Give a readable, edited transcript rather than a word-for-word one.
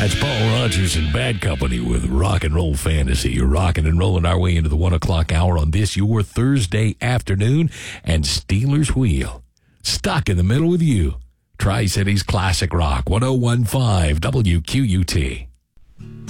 That's Paul Rogers and Bad Company with Rock and Roll Fantasy. You're rocking and rolling our way into the 1 o'clock hour on this, your Thursday afternoon. And Steelers Wheel, stuck in the middle with you. Tri-Cities Classic Rock, 1015 WQUT.